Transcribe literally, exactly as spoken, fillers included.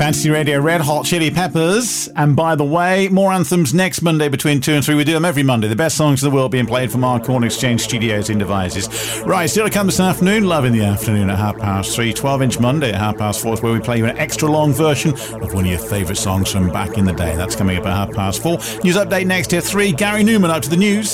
Fantasy Radio, Red Hot Chili Peppers. And by the way, more anthems next Monday between two and three. We do them every Monday. The best songs in the world being played from our Corn Exchange studios in Devizes. Right, still to come this afternoon. Love in the afternoon at half past three. twelve-inch Monday at half past four, where we play you an extra long version of one of your favourite songs from back in the day. That's coming up at half past four. News update next here. Three. Gary Newman up to the news.